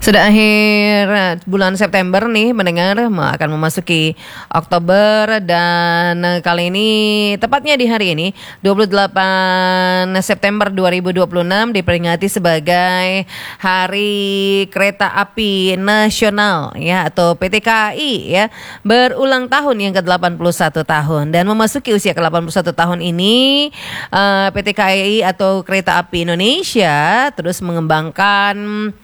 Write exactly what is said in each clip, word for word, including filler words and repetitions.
Sudah akhir bulan September nih mendengar akan memasuki Oktober, dan kali ini tepatnya di hari ini dua puluh delapan September dua ribu dua puluh enam diperingati sebagai Hari Kereta Api Nasional ya, atau P T K A I ya, berulang tahun yang ke delapan puluh satu tahun, dan memasuki usia ke delapan puluh satu tahun ini uh, P T K A I atau Kereta Api Indonesia terus mengembangkan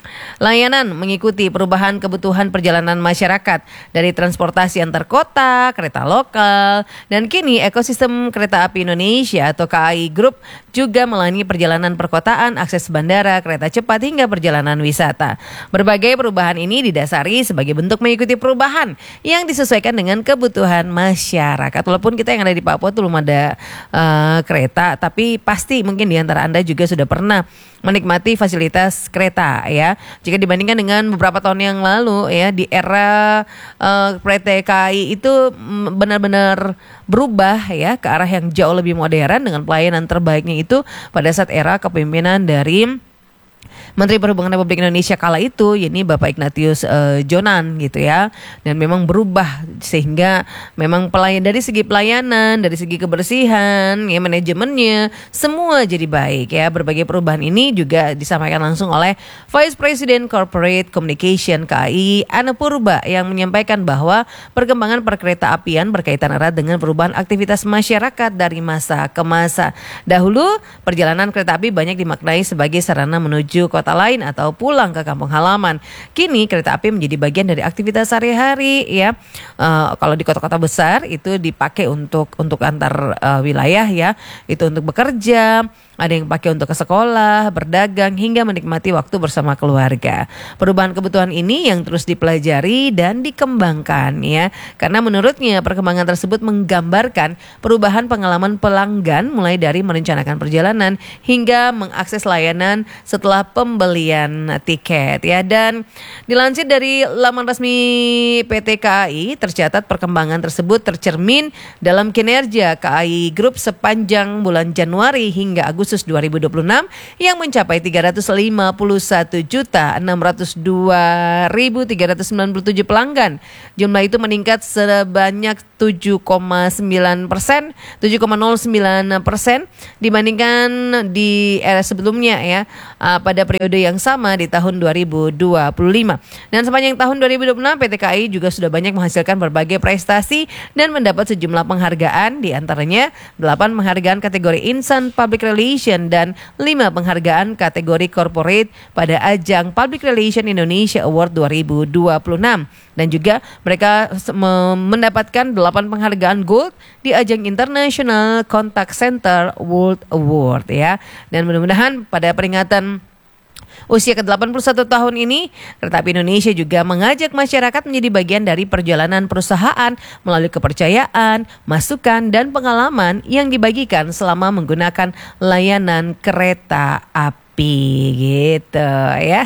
layanan mengikuti perubahan kebutuhan perjalanan masyarakat dari transportasi antar kota, kereta lokal, dan kini ekosistem Kereta Api Indonesia atau K A I Group juga melayani perjalanan perkotaan, akses bandara, kereta cepat hingga perjalanan wisata. Berbagai perubahan ini didasari sebagai bentuk mengikuti perubahan yang disesuaikan dengan kebutuhan masyarakat. Walaupun kita yang ada di Papua tuh belum ada uh, kereta, tapi pasti mungkin di antara Anda juga sudah pernah menikmati fasilitas kereta ya. Jika dibandingkan dengan beberapa tahun yang lalu ya, di era uh, P T K A I itu benar-benar berubah ya ke arah yang jauh lebih modern dengan pelayanan terbaiknya itu pada saat era kepemimpinan dari Menteri Perhubungan Republik Indonesia kala itu, yakni Bapak Ignatius uh, Jonan gitu ya. Dan memang berubah sehingga memang pelayan dari segi pelayanan, dari segi kebersihan, ya manajemennya semua jadi baik ya. Berbagai perubahan ini juga disampaikan langsung oleh Vice President Corporate Communication K A I Ana Purba yang menyampaikan bahwa perkembangan perkereta apian berkaitan erat dengan perubahan aktivitas masyarakat dari masa ke masa. Dahulu perjalanan kereta api banyak dimaknai sebagai sarana menuju kota lain atau pulang ke kampung halaman. Kini kereta api menjadi bagian dari aktivitas sehari-hari ya. Uh, kalau di kota-kota besar itu dipakai untuk untuk antar uh, wilayah ya. Itu untuk bekerja, ada yang pakai untuk ke sekolah, berdagang hingga menikmati waktu bersama keluarga. Perubahan kebutuhan ini yang terus dipelajari dan dikembangkan ya. Karena menurutnya perkembangan tersebut menggambarkan perubahan pengalaman pelanggan mulai dari merencanakan perjalanan hingga mengakses layanan setelah pembelian tiket ya. Dan dilansir dari laman resmi P T K A I, tercatat perkembangan tersebut tercermin dalam kinerja K A I Group sepanjang bulan Januari hingga Agustus dua ribu dua puluh enam yang mencapai tiga ratus lima puluh satu juta enam ratus dua ribu tiga ratus sembilan puluh tujuh pelanggan. Jumlah itu meningkat sebanyak tujuh koma sembilan persen, tujuh koma nol sembilan persen dibandingkan di era sebelumnya ya, uh, pada periode yang sama di tahun dua ribu dua puluh lima. Dan sepanjang tahun dua ribu dua puluh enam P T K A I juga sudah banyak menghasilkan berbagai prestasi dan mendapat sejumlah penghargaan, di antaranya delapan penghargaan kategori Insan Public Relation dan lima penghargaan kategori Corporate pada ajang Public Relation Indonesia Award dua ribu dua puluh enam. Dan juga mereka mendapatkan delapan penghargaan Gold di ajang International Contact Center World Award ya. Dan mudah-mudahan pada peringatan usia ke delapan puluh satu tahun ini, Kereta Api Indonesia juga mengajak masyarakat menjadi bagian dari perjalanan perusahaan melalui kepercayaan, masukan, dan pengalaman yang dibagikan selama menggunakan layanan kereta api gitu ya.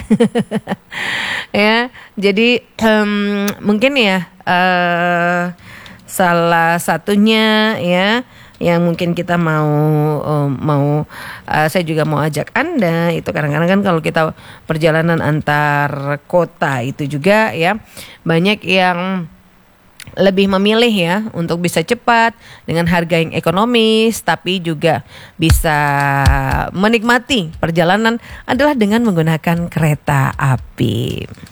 Ya, jadi um, mungkin ya uh, salah satunya ya yang mungkin kita mau um, mau uh, saya juga mau ajak Anda itu, kadang-kadang kan kalau kita perjalanan antar kota itu juga ya banyak yang lebih memilih ya untuk bisa cepat dengan harga yang ekonomis, tapi juga bisa menikmati perjalanan adalah dengan menggunakan kereta api.